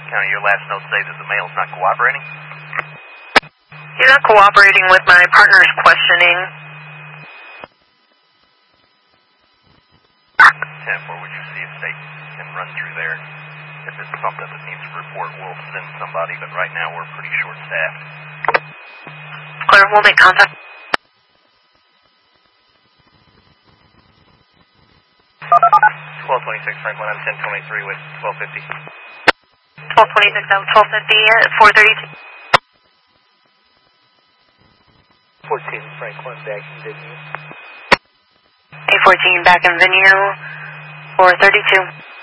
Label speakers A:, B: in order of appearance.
A: County, your last note says that the male's not cooperating?
B: He's not cooperating with my partner's questioning.
A: 10-4, would you see if state can run through there? If it's something that needs a report, we'll send somebody, but right now we're pretty short-staffed.
B: Clear, we'll make contact.
A: 1226 Franklin, I'm 1023 with 1250.
B: 1226 out, 1250 at 432.
A: 14 Franklin, back in venue.
B: A14 back in venue, 432.